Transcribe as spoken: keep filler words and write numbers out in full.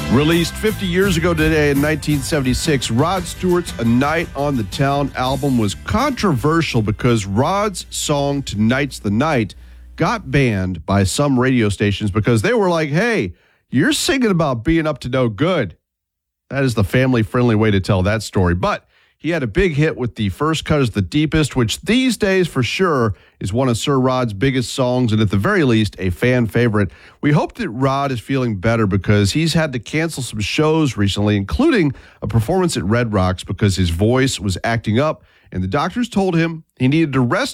Released fifty years ago today in nineteen seventy-six, Rod Stewart's A Night on the Town album was controversial because Rod's song Tonight's the Night got banned by some radio stations because they were like, hey, you're singing about being up to no good. That is the family-friendly way to tell that story. But he had a big hit with The First Cut is the Deepest, which these days for sure is one of Sir Rod's biggest songs and at the very least a fan favorite. We hope that Rod is feeling better because he's had to cancel some shows recently, including a performance at Red Rocks because his voice was acting up and the doctors told him he needed to rest